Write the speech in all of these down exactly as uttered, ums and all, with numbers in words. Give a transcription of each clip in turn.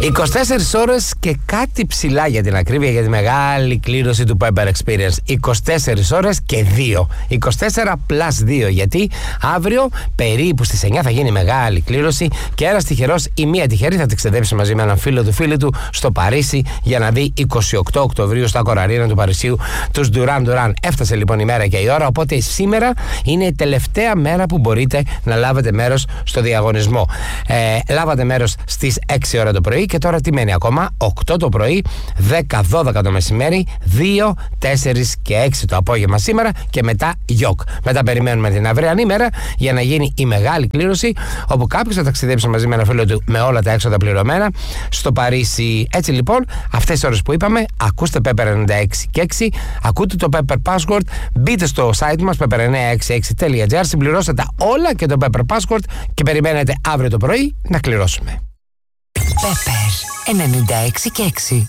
είκοσι τέσσερις ώρες και κάτι ψηλά για την ακρίβεια για τη μεγάλη κλήρωση του Pepper Experience. είκοσι τέσσερις ώρες και δύο. είκοσι τέσσερα πλας δύο. Γιατί αύριο περίπου στις εννιά θα γίνει μεγάλη κλήρωση και ένας τυχερός ή μία τυχερή θα ταξιδέψει μαζί με έναν φίλο του φίλου του στο Παρίσι για να δει είκοσι οκτώ Οκτωβρίου στα κοραρίνα του Παρισιού τους Duran Duran. Έφτασε λοιπόν η μέρα και η ώρα, οπότε σήμερα είναι η τελευταία μέρα που μπορείτε να λάβετε μέρος στο διαγωνισμό. Ε, λάβατε μέρος στις έξι ώρα το πρωί και τώρα τι μένει ακόμα? οκτώ το πρωί, δέκα δώδεκα το μεσημέρι, δύο, τέσσερα και έξι το απόγευμα σήμερα και μετά γιοκ. Μετά περιμένουμε την αυριανή μέρα για να γίνει η μεγάλη κλήρωση, όπου κάποιος θα ταξιδέψει μαζί με ένα φίλο του με όλα τα έξοδα πληρωμένα στο Παρίσι. Έτσι λοιπόν, αυτές τις ώρες που είπαμε, ακούστε Pepper ενενήντα έξι και έξι, ακούτε το Pepper Password, μπείτε στο site μας pepper εννιακόσια εξήντα έξι τελεία τζι άρ, συμπληρώστε τα όλα και το Pepper Password και περιμένετε αύριο το πρωί να κληρώσουμε. Pepper ενενήντα έξι και έξι.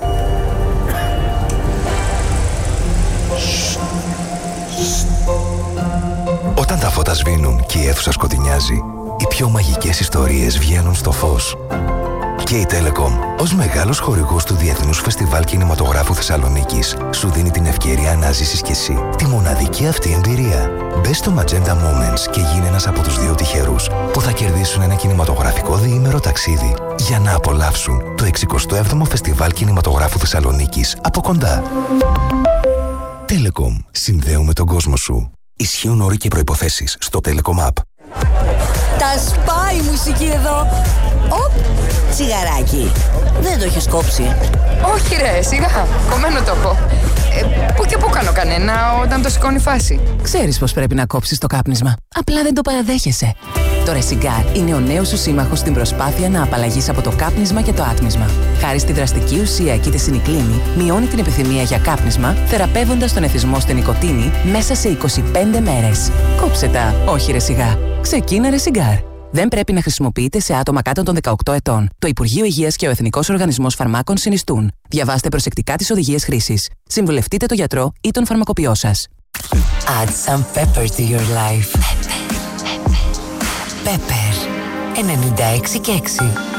Όταν τα φώτα σβήνουν και η αίθουσα σκοτεινιάζει, οι πιο μαγικές ιστορίες βγαίνουν στο φως. Και η Telecom, ως μεγάλος χορηγός του Διεθνούς Φεστιβάλ Κινηματογράφου Θεσσαλονίκης, σου δίνει την ευκαιρία να ζήσεις κι εσύ τη μοναδική αυτή εμπειρία. Μπες στο Magenta Moments και γίνε ένας από τους δύο τυχερούς που θα κερδίσουν ένα κινηματογραφικό διήμερο ταξίδι για να απολαύσουν το εξηκοστό έβδομο Φεστιβάλ Κινηματογράφου Θεσσαλονίκης από κοντά. Telecom. Συνδέουμε τον κόσμο σου. Ισχύουν όροι και προϋποθέσεις στο Telecom App. Τα σπάει η μουσική εδώ. Οπ, τσιγαράκι. Δεν το έχεις κόψει? Όχι ρε, σιγά, κομμένο το έχω. ε, Πού και πού κάνω κανένα όταν το σηκώνει φάση. Ξέρεις πως πρέπει να κόψεις το κάπνισμα, απλά δεν το παραδέχεσαι. Το Resigar είναι ο νέος σου σύμμαχος στην προσπάθεια να απαλλαγείς από το κάπνισμα και το άτμισμα. Χάρη στη δραστική ουσία κητεσινικλίνη, μειώνει την επιθυμία για κάπνισμα, θεραπεύοντας τον εθισμό στην νοικοτήνη μέσα σε είκοσι πέντε μέρες. Κόψε τα, όχι Resigar. Ξεκίνα Resigar. Δεν πρέπει να χρησιμοποιείται σε άτομα κάτω των δεκαοκτώ ετών. Το Υπουργείο Υγείας και ο Εθνικός Οργανισμός Φαρμάκων συνιστούν. Διαβάστε προσεκτικά τις οδηγίες χρήσης. Συμβουλευτείτε τον γιατρό ή τον φαρμακοποιό σας. Add some pepper to your life. Pepper ενενήντα έξι και έξι.